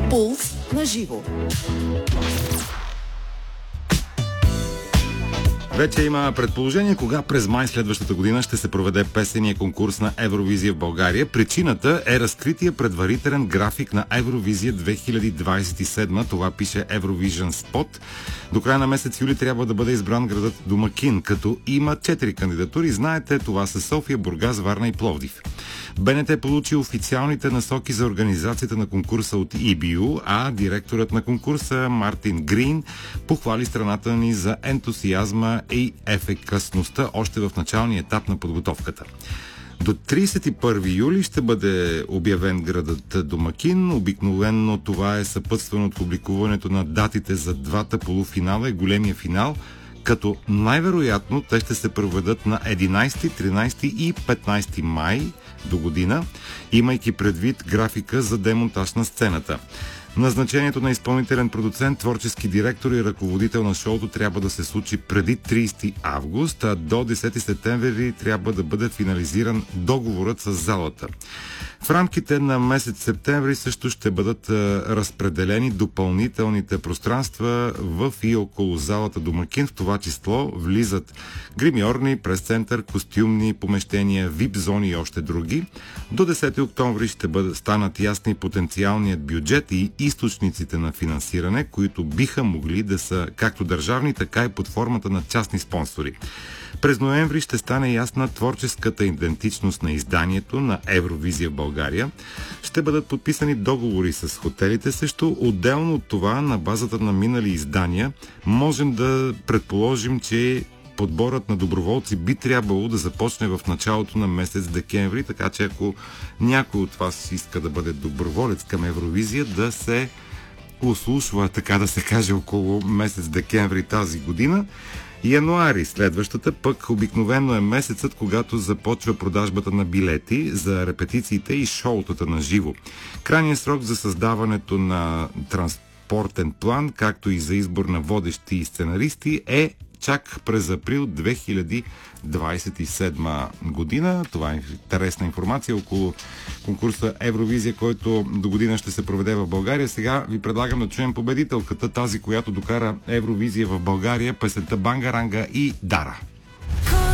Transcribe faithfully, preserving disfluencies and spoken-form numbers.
Пулс на живо. Вече има предположение кога през май следващата година ще се проведе песения конкурс на Евровизия в България. Причината е разкрития предварителен график на Евровизия две хиляди двадесет и седма. Това пише Eurovision Spot. До края на месец юли трябва да бъде избран градът домакин, като има четири кандидатури. Знаете, това са София, Бургас, Варна и Пловдив. БНТ получи официалните насоки за организацията на конкурса от И Би Ю, а директорът на конкурса Мартин Грин похвали страната ни за ентусиазма и ефикасността още в началния етап на подготовката. До тридесет и първи юли ще бъде обявен градът домакин. Обикновено това е съпътствано от публикуването на датите за двата полуфинала и големия финал, като най-вероятно те ще се проведат на единадесети, тринадесети и петнадесети май до година, имайки предвид графика за демонтаж на сцената. Назначението на изпълнителен продуцент, творчески директор и ръководител на шоуто трябва да се случи преди тридесети август, а до десети септември трябва да бъде финализиран договорът с залата. В рамките на месец септември също ще бъдат разпределени допълнителните пространства в и около залата домакин. В това число влизат гримьорни, прес-център, костюмни помещения, вип зони и още други. До десети октомври ще бъдат, станат ясни потенциалният бюджет и източниците на финансиране, които биха могли да са както държавни, така и под формата на частни спонсори. През ноември ще стане ясна творческата идентичност на изданието на Евровизия в България. Ще бъдат подписани договори с хотелите. Също отделно от това, на базата на минали издания, можем да предположим, че подборът на доброволци би трябвало да започне в началото на месец декември, така че ако някой от вас иска да бъде доброволец към Евровизия, да се услушва, така да се каже, около месец декември тази година. Януари следващата пък обикновено е месецът, когато започва продажбата на билети за репетициите и шоутата на живо. Крайният срок за създаването на транспортен план, както и за избор на водещи и сценаристи, е чак през април две хиляди двадесет и седма година. Това е интересна информация около конкурса Евровизия, който до година ще се проведе в България. Сега ви предлагам да чуем победителката, тази, която докара Евровизия в България, песента Бангаранга и Дара.